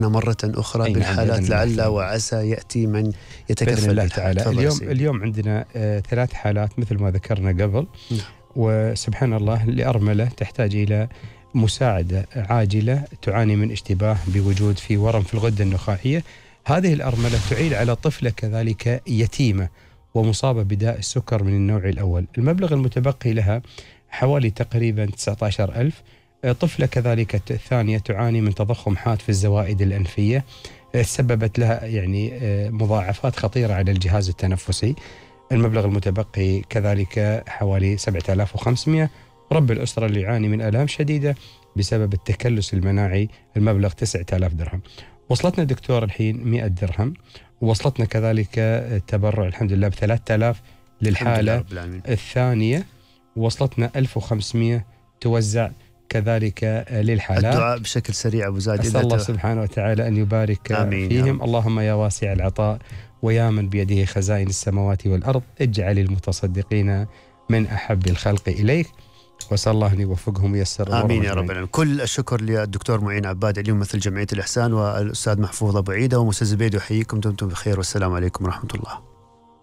مرة أخرى بالحالات لعل وعسى يأتي من يتكفل بإذن الله تعالى. اليوم عندنا 3 حالات مثل ما ذكرنا قبل. وسبحان الله لأرملة تحتاج إلى مساعدة عاجلة تعاني من اشتباه بوجود في ورم في الغدة النخاعية. هذه الأرملة تعيل على طفلة كذلك يتيمة ومصابة بداء السكر من النوع الأول. المبلغ المتبقي لها حوالي تقريبا 19,000. طفلة كذلك الثانية تعاني من تضخم حاد في الزوائد الأنفية سببت لها يعني مضاعفات خطيرة على الجهاز التنفسي. المبلغ المتبقي كذلك حوالي 7,500. رب الأسرة اللي يعاني من آلام شديدة بسبب التكلس المناعي المبلغ 9,000 درهم. وصلتنا دكتور الحين 100 درهم. ووصلتنا كذلك التبرع الحمد لله ب3,000 للحالة الثانية. ووصلتنا 1,500 توزع كذلك للحالات. الدعاء بشكل سريع أبو زايد. أسأل الله سبحانه وتعالى أن يبارك فيهم. اللهم يا واسع العطاء ويا من بيده خزائن السماوات والأرض اجعل المتصدقين من أحب الخلق إليك. وأسأل الله أن يوفقهم وييسر. آمين يا رب العالمين. كل الشكر للدكتور معين عباد اليوم مثل جمعية الإحسان والأستاذ محفوظ أبو عيدة ومستاذ زبيد. وحييكم دمتم بخير والسلام عليكم ورحمة الله.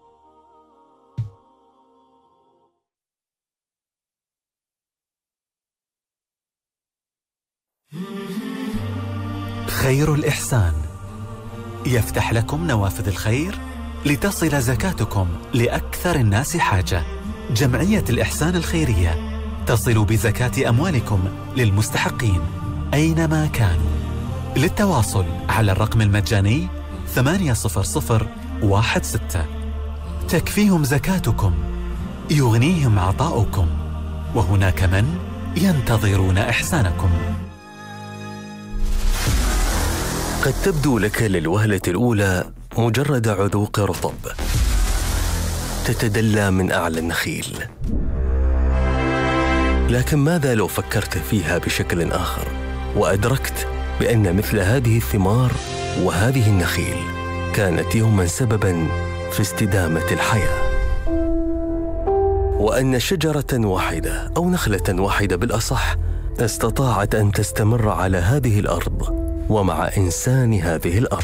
خير الإحسان يفتح لكم نوافذ الخير لتصل زكاتكم لأكثر الناس حاجة. جمعية الإحسان الخيرية تصل بزكاة أموالكم للمستحقين أينما كانوا. للتواصل على الرقم المجاني 80016. تكفيهم زكاتكم، يغنيهم عطاؤكم، وهناك من ينتظرون إحسانكم. قد تبدو لك للوهلة الأولى مجرد عذوق رطب تتدلى من أعلى النخيل، لكن ماذا لو فكرت فيها بشكل آخر وأدركت بأن مثل هذه الثمار وهذه النخيل كانت يوما سببا في استدامة الحياة، وأن شجرة واحدة أو نخلة واحدة بالأصح استطاعت أن تستمر على هذه الأرض ومع إنسان هذه الأرض.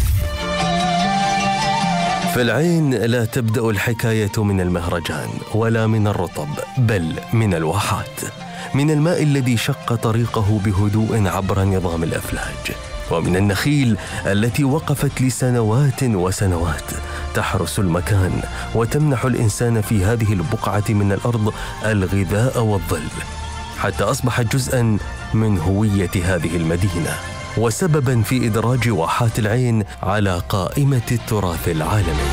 في العين لا تبدأ الحكاية من المهرجان ولا من الرطب، بل من الواحات، من الماء الذي شق طريقه بهدوء عبر نظام الأفلاج، ومن النخيل التي وقفت لسنوات وسنوات تحرس المكان وتمنح الإنسان في هذه البقعة من الأرض الغذاء والظل، حتى أصبحت جزءاً من هوية هذه المدينة وسبباً في إدراج واحات العين على قائمة التراث العالمي.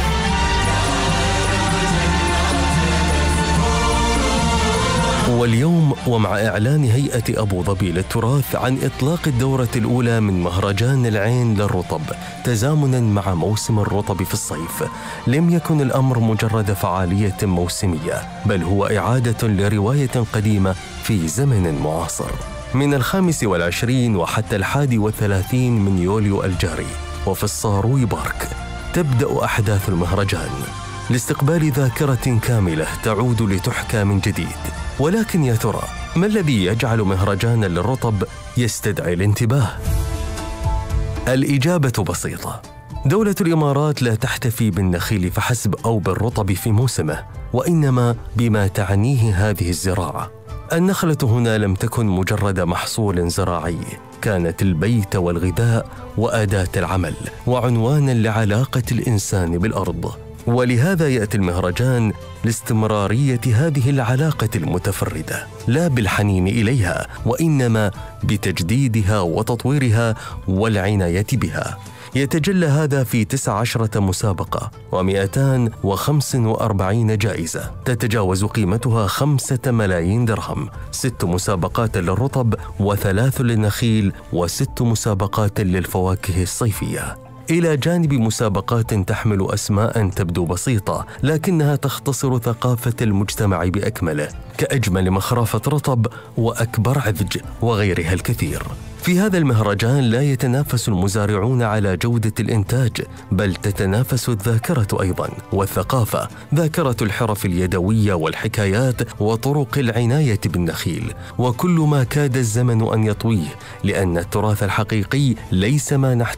واليوم ومع إعلان هيئة أبو ظبي للتراث عن إطلاق الدورة الأولى من مهرجان العين للرطب تزامناً مع موسم الرطب في الصيف، لم يكن الأمر مجرد فعالية موسمية، بل هو إعادة لرواية قديمة في زمن معاصر. من 25 وحتى 31 من يوليو الجاري وفي الصاروي بارك تبدأ أحداث المهرجان لاستقبال ذاكرة كاملة تعود لتحكى من جديد. ولكن يا ترى ما الذي يجعل مهرجانا للرطب يستدعي الانتباه؟ الإجابة بسيطة. دولة الإمارات لا تحتفي بالنخيل فحسب أو بالرطب في موسمه، وإنما بما تعنيه هذه الزراعة. النخلة هنا لم تكن مجرد محصول زراعي، كانت البيت والغذاء وأداة العمل وعنوانا لعلاقة الإنسان بالأرض. ولهذا يأتي المهرجان لاستمرارية هذه العلاقة المتفردة، لا بالحنين إليها، وإنما بتجديدها وتطويرها والعناية بها. يتجلى هذا في 19 مسابقة و245 جائزة تتجاوز قيمتها 5 ملايين درهم، 6 مسابقات للرطب و3 للنخيل و6 مسابقات للفواكه الصيفية، إلى جانب مسابقات تحمل أسماء تبدو بسيطة لكنها تختصر ثقافة المجتمع بأكمله، كأجمل مخرافة رطب وأكبر عذج وغيرها الكثير. في هذا المهرجان لا يتنافس المزارعون على جودة الإنتاج، بل تتنافس الذاكرة أيضاً والثقافة، ذاكرة الحرف اليدوية والحكايات وطرق العناية بالنخيل، وكل ما كاد الزمن أن يطويه، لأن التراث الحقيقي ليس ما نحتاج